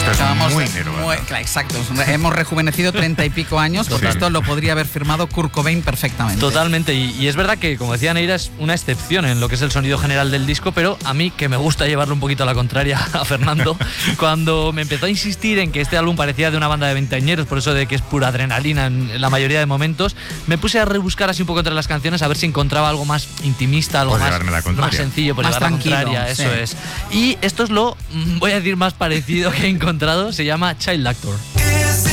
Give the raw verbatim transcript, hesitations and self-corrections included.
Acabamos muy de- Nirvana. muy- claro, exacto. Hemos rejuvenecido treinta y pico años, porque Total. esto lo podría haber firmado Kurt Cobain perfectamente. Totalmente, y, y es verdad que, como decía Neira, es una excepción en lo que es el sonido general del disco, pero a mí, que me gusta llevarlo un poquito a la contraria a Fernando, cuando me empezó a insistir en que este álbum parecía de una banda de veinteañeros, por eso de que es pura adrenalina en, en la mayoría de momentos, me puse a rebuscar así un poco entre las canciones a ver si encontraba algo más intimista, algo Por más, llevarme la contraria. más sencillo, por Más llevar la tranquilo, contraria, eso sí. es. Y esto es lo, mm, voy a decir, más parecido que he encontrado, se llama Child Actor.